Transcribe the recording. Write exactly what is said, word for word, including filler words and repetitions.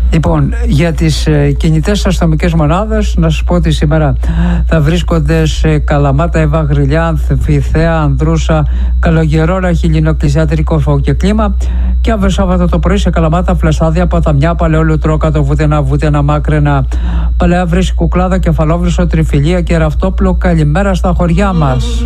Λοιπόν, για τις ε, κινητές αστυνομικές μονάδες, να σας πω ότι σήμερα θα βρίσκονται σε Καλαμάτα, Εύα, Γρυλιά, Ανθιθέα, Ανδρούσα, Καλογερόνα, Χιλινοκλησιάτρη, Κόρφο και Κλίμα. Και αύριο Σάββατο το πρωί σε Καλαμάτα, Φλεσάδια, Παταμιά, Παλαιόλου, Τρόκατο, Βούτενα, Βούτενα, Μάκραινα, Παλαιά Βρύση, Κουκλάδα, Κεφαλόβρυσο, Τριφυλία και Ραφτόπλο. Καλημέρα στα χωριά μας.